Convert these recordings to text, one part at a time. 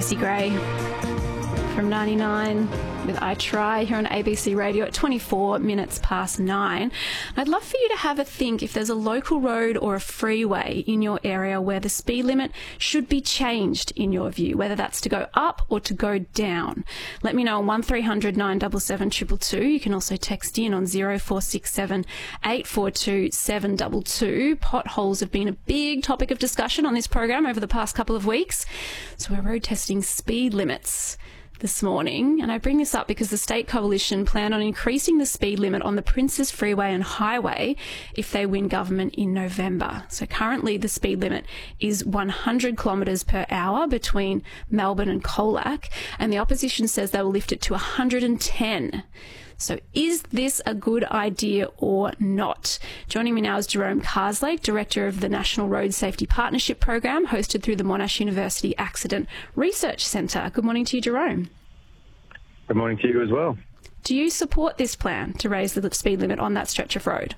Macy Gray from 99 with I Try here on ABC Radio at 24 minutes past 9. I'd love for you to have a think if there's a local road or a freeway in your area where the speed limit should be changed in your view, whether that's to go up or to go down. Let me know on 1300 977 222. You can also text in on 0467 842 722. Potholes have been a big topic of discussion on this program over the past couple of weeks. So we're road testing speed limits this morning, and I bring this up because the State Coalition plan on increasing the speed limit on the Princes Freeway and Highway if they win government in November. So currently the speed limit is 100 kilometres per hour between Melbourne and Colac, and the opposition says they will lift it to 110. So is this a good idea or not? Joining me now is Jerome Carslake, Director of the National Road Safety Partnership Program, hosted through the Monash University Accident Research Centre. Good morning to you, Jerome. Good morning to you as well. Do you support this plan to raise the speed limit on that stretch of road?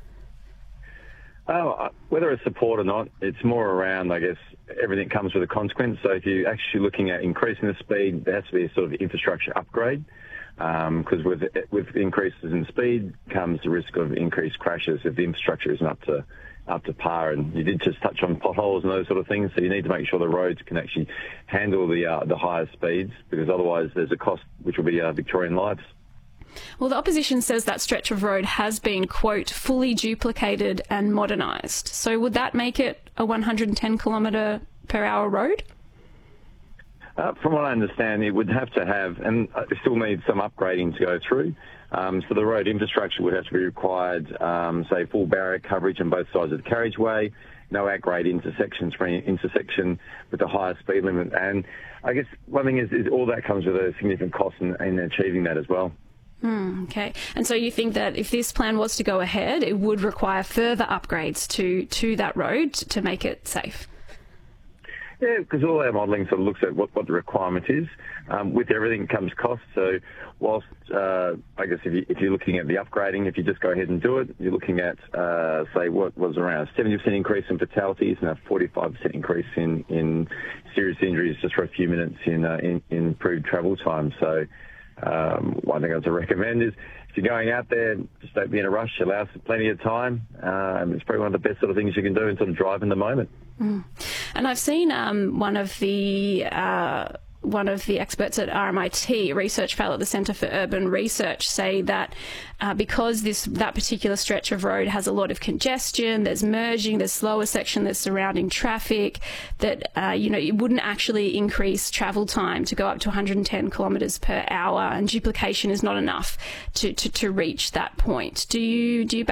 Whether it's support or not, it's more around, I guess, everything comes with a consequence. So if you're actually looking at increasing the speed, there has to be a sort of infrastructure upgrade. Because with increases in speed comes the risk of increased crashes if the infrastructure isn't up to par. And you did just touch on potholes and those sort of things, so you need to make sure the roads can actually handle the higher speeds, because otherwise there's a cost which will be Victorian lives. Well, the opposition says that stretch of road has been, quote, fully duplicated and modernised. So would that make it a 110 kilometre per hour road? From what I understand, it would have to have, and it still needs some upgrading to go through. So the road infrastructure would have to be required, say, full barrier coverage on both sides of the carriageway, no at-grade intersections for any intersection with the higher speed limit. And I guess one thing is all that comes with a significant cost in achieving that as well. Okay. And so you think that if this plan was to go ahead, it would require further upgrades to that road to make it safe? Yeah, because all our modelling sort of looks at what the requirement is. With everything comes cost. So whilst, I guess, if you're looking at the upgrading, if you just go ahead and do it, you're looking at, say, what was around a 70% increase in fatalities and a 45% increase in serious injuries just for a few minutes in improved travel time. So one thing I'd recommend is if you're going out there, just don't be in a rush. Allow us plenty of time. It's probably one of the best sort of things you can do and sort of drive in the moment. And I've seen one of the experts at RMIT, a research fellow at the Centre for Urban Research, say that because that particular stretch of road has a lot of congestion, there's merging, there's slower section, there's surrounding traffic, that it wouldn't actually increase travel time to go up to 110 kilometres per hour, and duplication is not enough to reach that point. Do you